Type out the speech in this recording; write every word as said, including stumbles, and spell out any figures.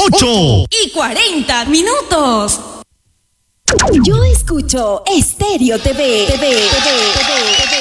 ocho y cuarenta minutos. Yo escucho Estéreo T V. T V, T V, T V, T V.